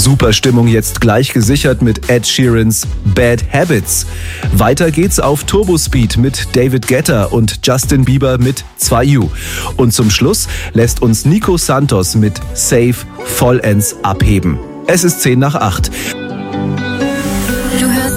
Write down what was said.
Super Stimmung jetzt gleich gesichert mit Ed Sheerans Bad Habits. Weiter geht's auf Turbospeed mit David Guetta und Justin Bieber mit 2U. Und zum Schluss lässt uns Nico Santos mit Safe vollends abheben. Es ist 7:50.